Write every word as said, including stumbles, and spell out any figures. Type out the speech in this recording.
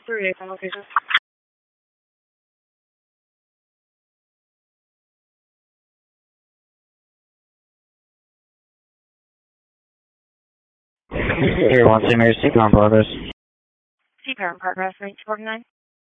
three eight from location. Here, one two, Mary, Seacar in progress. Seacar in progress, range forty-nine.